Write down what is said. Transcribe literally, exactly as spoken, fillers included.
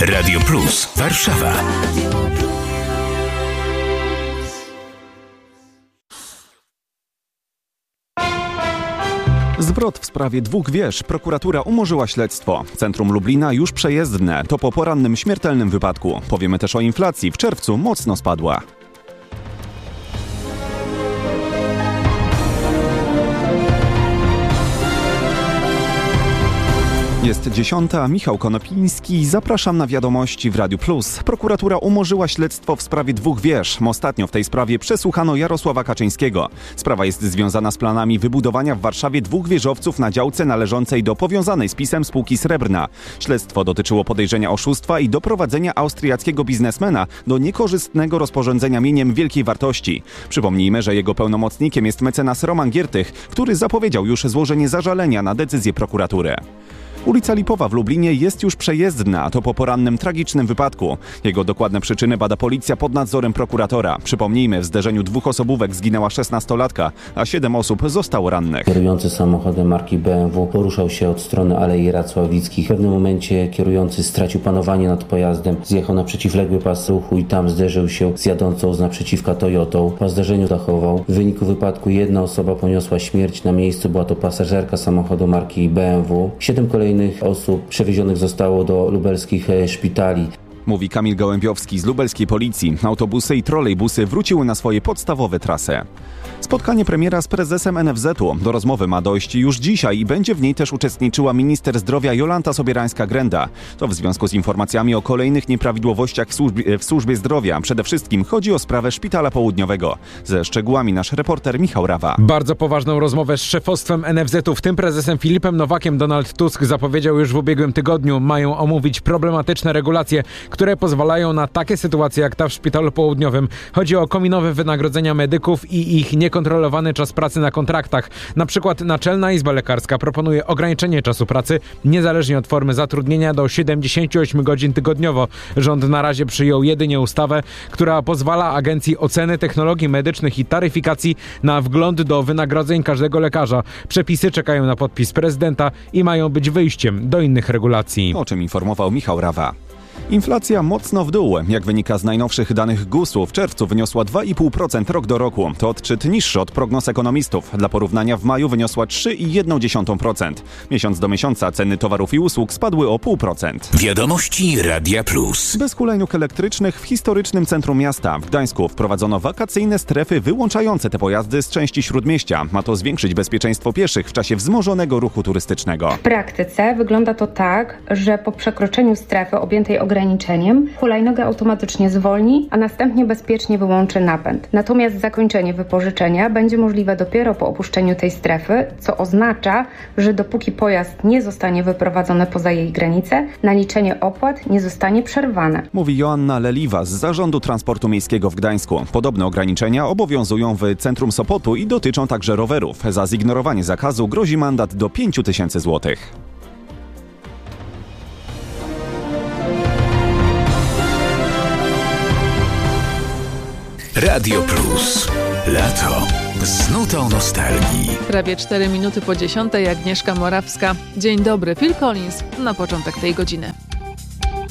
Radio Plus Warszawa. Zwrot w sprawie dwóch wież. Prokuratura umorzyła śledztwo. Centrum Lublina już przejezdne. To po porannym śmiertelnym wypadku. Powiemy też o inflacji. W czerwcu mocno spadła. Jest dziesiąta, Michał Konopiński. Zapraszam na wiadomości w Radiu Plus. Prokuratura umorzyła śledztwo w sprawie dwóch wież. Ostatnio w tej sprawie przesłuchano Jarosława Kaczyńskiego. Sprawa jest związana z planami wybudowania w Warszawie dwóch wieżowców na działce należącej do powiązanej z PiS-em spółki Srebrna. Śledztwo dotyczyło podejrzenia oszustwa i doprowadzenia austriackiego biznesmena do niekorzystnego rozporządzenia mieniem wielkiej wartości. Przypomnijmy, że jego pełnomocnikiem jest mecenas Roman Giertych, który zapowiedział już złożenie zażalenia na decyzję prokuratury. Ulica Lipowa w Lublinie jest już przejezdna, a to po porannym tragicznym wypadku. Jego dokładne przyczyny bada policja pod nadzorem prokuratora. Przypomnijmy, w zderzeniu dwóch osobówek zginęła szesnastolatka, a siedem osób zostało rannych. Kierujący samochodem marki B M W poruszał się od strony Alei Racławickich. W pewnym momencie kierujący stracił panowanie nad pojazdem, zjechał na przeciwległy pas ruchu i tam zderzył się z jadącą z naprzeciwka Toyotą. Po zdarzeniu zachował. W wyniku wypadku jedna osoba poniosła śmierć na miejscu, była to pasażerka samochodu marki B M W. Siedem kolejnych osób przewiezionych zostało do lubelskich szpitali. Mówi Kamil Gołębiowski z lubelskiej policji. Autobusy i trolejbusy wróciły na swoje podstawowe trasy. Spotkanie premiera z prezesem N F Z-u. Do rozmowy ma dojść już dzisiaj i będzie w niej też uczestniczyła minister zdrowia Jolanta Sobierańska-Grenda. To w związku z informacjami o kolejnych nieprawidłowościach w służbie, w służbie zdrowia. Przede wszystkim chodzi o sprawę Szpitala Południowego. Ze szczegółami nasz reporter Michał Rawa. Bardzo poważną rozmowę z szefostwem N F Z-u, w tym prezesem Filipem Nowakiem, Donald Tusk zapowiedział już w ubiegłym tygodniu. Mają omówić problematyczne regulacje, które pozwalają na takie sytuacje jak ta w Szpitalu Południowym. Chodzi o kominowe wynagrodzenia medyków i ich niekontrolowany czas pracy na kontraktach. Na przykład Naczelna Izba Lekarska proponuje ograniczenie czasu pracy niezależnie od formy zatrudnienia do siedemdziesiąt osiem godzin tygodniowo. Rząd na razie przyjął jedynie ustawę, która pozwala Agencji Oceny Technologii Medycznych i Taryfikacji na wgląd do wynagrodzeń każdego lekarza. Przepisy czekają na podpis prezydenta i mają być wyjściem do innych regulacji. O czym informował Michał Rawa. Inflacja mocno w dół. Jak wynika z najnowszych danych gusu, w czerwcu wyniosła dwa i pół procent rok do roku. To odczyt niższy od prognoz ekonomistów. Dla porównania w maju wyniosła trzy i jedną dziesiątą procent. Miesiąc do miesiąca ceny towarów i usług spadły o pół procent. Wiadomości Radia Plus. Bez hulajnóg elektrycznych w historycznym centrum miasta w Gdańsku wprowadzono wakacyjne strefy wyłączające te pojazdy z części Śródmieścia. Ma to zwiększyć bezpieczeństwo pieszych w czasie wzmożonego ruchu turystycznego. W praktyce wygląda to tak, że po przekroczeniu strefy objętej ograniczeniem hulajnoga automatycznie zwolni, a następnie bezpiecznie wyłączy napęd. Natomiast zakończenie wypożyczenia będzie możliwe dopiero po opuszczeniu tej strefy, co oznacza, że dopóki pojazd nie zostanie wyprowadzony poza jej granice, naliczenie opłat nie zostanie przerwane. Mówi Joanna Leliwa z Zarządu Transportu Miejskiego w Gdańsku. Podobne ograniczenia obowiązują w centrum Sopotu i dotyczą także rowerów. Za zignorowanie zakazu grozi mandat do pięć tysięcy złotych. Radio Plus. Lato z nutą nostalgii. Prawie cztery minuty po dziesiątej, Agnieszka Morawska. Dzień dobry, Phil Collins na początek tej godziny.